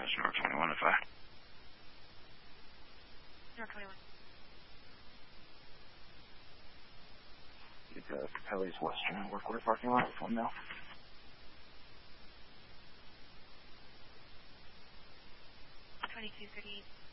There's North 21 if I... North 21. Get Capelli's Western Workwear parking lot with 1 mil. 2238.